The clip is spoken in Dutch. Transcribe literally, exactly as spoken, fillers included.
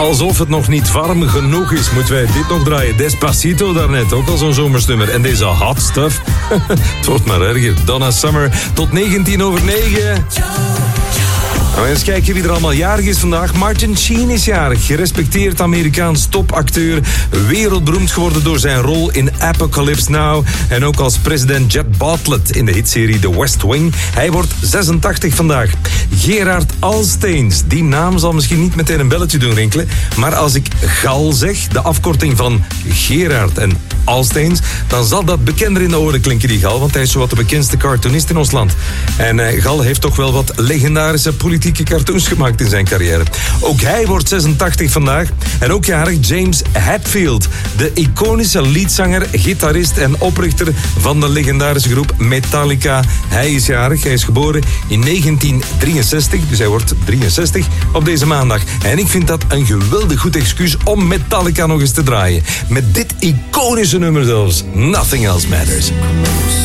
alsof het nog niet warm genoeg is, moeten wij dit nog draaien. Despacito daarnet, ook al zo'n zomersnummer. En deze hot stuff, het wordt maar erger. Donna Summer, tot negentien over negen. Nou, eens kijken wie er allemaal jarig is vandaag. Martin Sheen is jarig. Gerespecteerd Amerikaans topacteur. Wereldberoemd geworden door zijn rol in Apocalypse Now. En ook als president Jed Bartlet in de hitserie The West Wing. Hij wordt zesentachtig vandaag. Gerard Alsteens. Die naam zal misschien niet meteen een belletje doen rinkelen. Maar als ik Gal zeg, de afkorting van Gerard en Alsteens, dan zal dat bekender in de oren klinken, die Gal. Want hij is zowat de bekendste cartoonist in ons land. En uh, Gal heeft toch wel wat legendarische politieke cartoons gemaakt in zijn carrière. Ook hij wordt zesentachtig vandaag. En ook jarig James Hetfield. De iconische leadzanger, gitarist en oprichter van de legendarische groep Metallica. Hij is jarig. Hij is geboren in negentien drieënzestig. Dus hij wordt drieënzestig op deze maandag. En ik vind dat een geweldig goed excuus om Metallica nog eens te draaien. Met dit iconische nummer zelfs. Nothing Else Matters.